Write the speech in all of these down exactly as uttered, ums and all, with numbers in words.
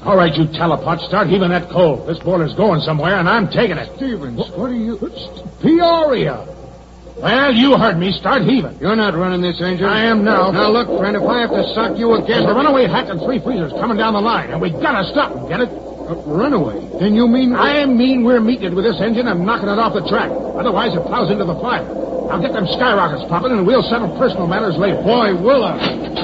All right, you talipot, start heaving that coal. This boiler's going somewhere, and I'm taking it. Stevens, what are you... Peoria. Well, you heard me. Start heaving. You're not running this engine. I am now. Now, look, friend, if I have to sock you again... There's a runaway hack and three freezers coming down the line, and we gotta stop them, get it? Uh, runaway? Then you mean... I mean we're meeting it with this engine and knocking it off the track. Otherwise, it plows into the fire. I'll get them skyrockets popping, and we'll settle personal matters later. Boy, will I.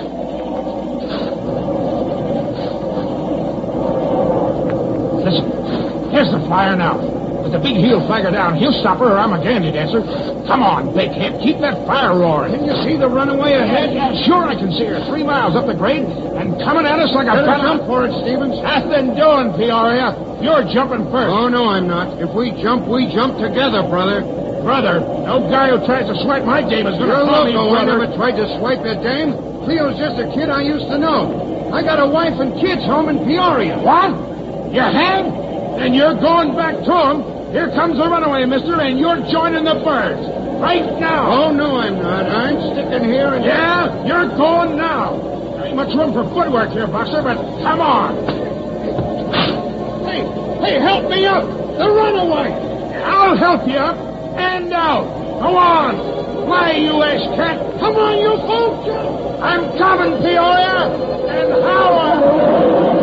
Listen, here's the flyer now. With the big heel flagger down, he'll stop her or I'm a gandy dancer. Come on, big head, keep that fire roaring. Can you see the runaway ahead? Yeah, yeah, sure I can see her. Three miles up the grade and coming at us like a... Better jump for it, Stevens. Nothing doing, Peoria. You're jumping first. Oh, no, I'm not. If we jump, we jump together, brother. Brother, no guy who tries to swipe my dame is going to call me loco. I brother. never tried to swipe your dame. Cleo's just a kid I used to know. I got a wife and kids home in Peoria. What? You have? Then you're going back to them. Here comes the runaway, mister, and you're joining the birds. Right now. Oh, no, I'm not. I'm sticking here and... Yeah, you're going now. There ain't much room for footwork here, Boxer, but come on. Hey, hey, help me up. The runaway. I'll help you up. And out. Go on. Fly, you ass cat. Come on, you folks. I'm coming, Peoria. And how...